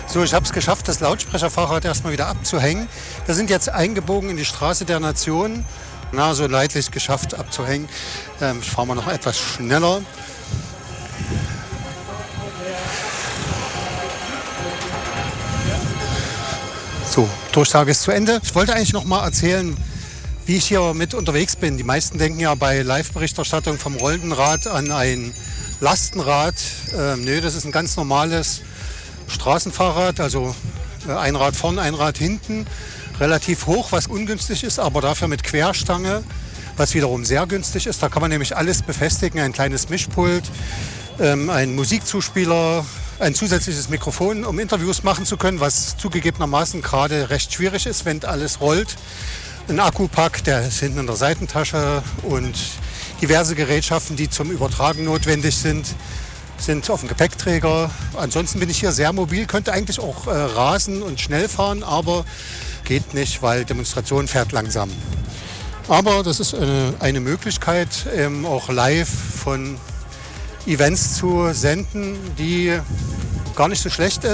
So, ich habe es geschafft, das Lautsprecherfahrrad erstmal wieder abzuhängen. Wir sind jetzt eingebogen in die Straße der Nation. Na, so leidlich geschafft abzuhängen. Ich fahre mal noch etwas schneller. So, Durchsage ist zu Ende. Ich wollte eigentlich noch mal erzählen, wie ich hier mit unterwegs bin. Die meisten denken ja bei Live-Berichterstattung vom rollenden Rad an ein Lastenrad. Nö, das ist ein ganz normales Straßenfahrrad, also ein Rad vorn, ein Rad hinten. Relativ hoch, was ungünstig ist, aber dafür mit Querstange, was wiederum sehr günstig ist. Da kann man nämlich alles befestigen, ein kleines Mischpult, ein Musikzuspieler, ein zusätzliches Mikrofon, um Interviews machen zu können, was zugegebenermaßen gerade recht schwierig ist, wenn alles rollt. Ein Akkupack, der ist hinten in der Seitentasche und diverse Gerätschaften, die zum Übertragen notwendig sind auf dem Gepäckträger. Ansonsten bin ich hier sehr mobil, könnte eigentlich auch rasen und schnell fahren, aber geht nicht, weil Demonstration fährt langsam. Aber das ist eine Möglichkeit, auch live von Events zu senden, die gar nicht so schlecht